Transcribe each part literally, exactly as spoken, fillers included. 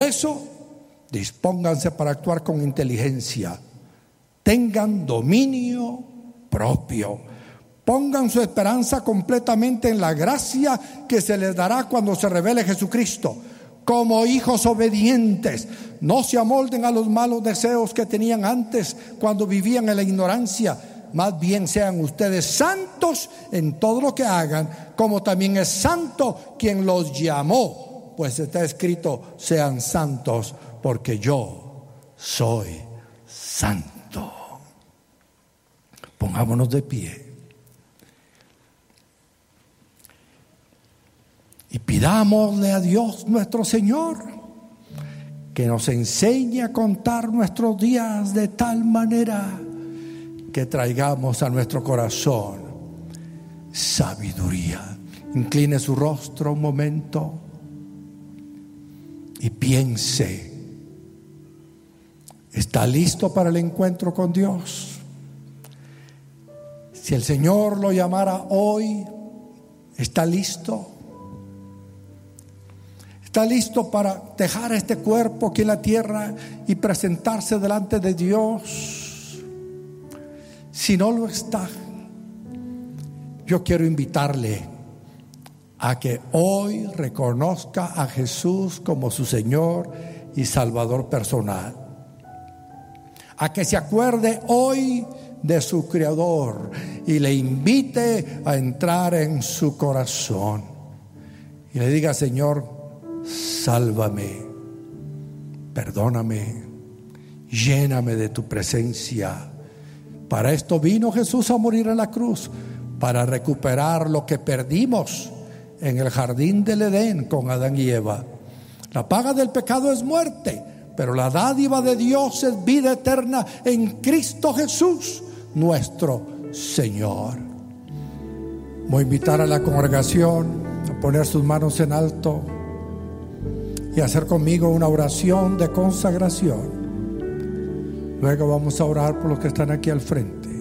eso, dispónganse para actuar con inteligencia. Tengan dominio propio. Pongan su esperanza completamente en la gracia que se les dará cuando se revele Jesucristo. Como hijos obedientes, no se amolden a los malos deseos que tenían antes cuando vivían en la ignorancia. Más bien sean ustedes santos en todo lo que hagan, como también es santo quien los llamó. Pues está escrito: sean santos porque yo soy santo. Pongámonos de pie y pidámosle a Dios nuestro Señor que nos enseñe a contar nuestros días de tal manera que traigamos a nuestro corazón sabiduría. Incline su rostro un momento y piense: ¿está listo para el encuentro con Dios? Si el Señor lo llamara hoy, ¿está listo? ¿Está listo para dejar este cuerpo aquí en la tierra y presentarse delante de Dios? Si no lo está, yo quiero invitarle a que hoy reconozca a Jesús como su Señor y Salvador personal. A que se acuerde hoy de su Creador y le invite a entrar en su corazón. Y le diga: Señor, sálvame, perdóname, lléname de tu presencia. Para esto vino Jesús a morir en la cruz, para recuperar lo que perdimos en el jardín del Edén con Adán y Eva. La paga del pecado es muerte, pero la dádiva de Dios es vida eterna en Cristo Jesús, nuestro Señor. Voy a invitar a la congregación a poner sus manos en alto y hacer conmigo una oración de consagración. Luego vamos a orar por los que están aquí al frente.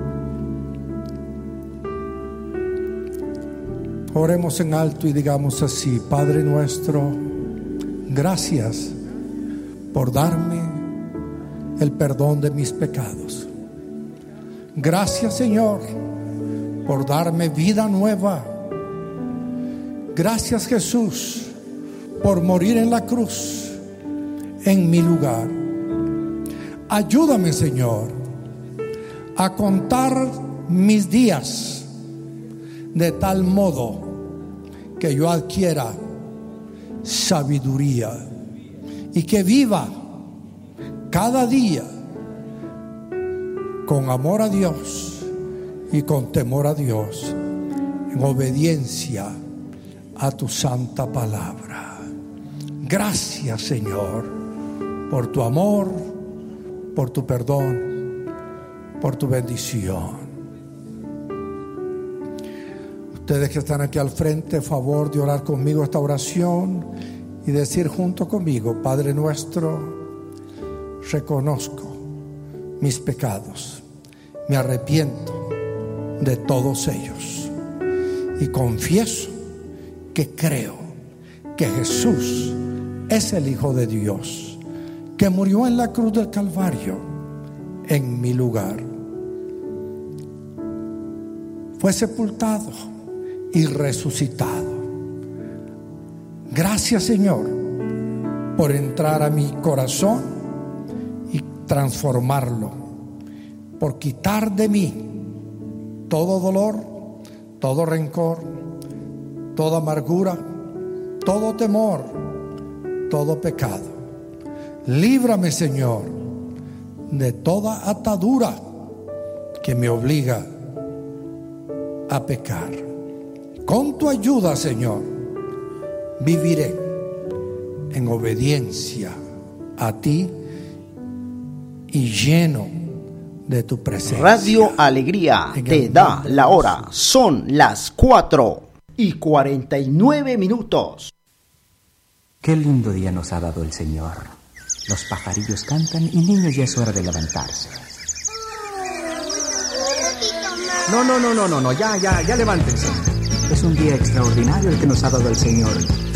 Oremos en alto y digamos así: Padre nuestro, gracias por darme el perdón de mis pecados. Gracias, Señor, por darme vida nueva. Gracias, Jesús, por morir en la cruz en mi lugar. Ayúdame, Señor, a contar mis días de tal modo que yo adquiera sabiduría y que viva cada día con amor a Dios y con temor a Dios, en obediencia a tu santa palabra. Gracias, Señor, por tu amor, por tu perdón, por tu bendición. Ustedes que están aquí al frente, favor de orar conmigo esta oración y decir junto conmigo: Padre nuestro, reconozco mis pecados, me arrepiento de todos ellos y confieso que creo que Jesús es el Hijo de Dios, que murió en la cruz del Calvario en mi lugar. Fue sepultado y resucitado. Gracias, Señor, por entrar a mi corazón y transformarlo, por quitar de mí todo dolor, todo rencor, toda amargura, todo temor, todo pecado. Líbrame, Señor, de toda atadura que me obliga a pecar. Con tu ayuda, Señor, viviré en obediencia a ti y lleno de tu presencia. Radio Alegría te da la hora. Son las cuatro y cuarenta y nueve minutos. Qué lindo día nos ha dado el Señor. Los pajarillos cantan y niños, ya es hora de levantarse. No, no, no, no, no, no, ya, ya, ya levántense. Es un día extraordinario el que nos ha dado el Señor.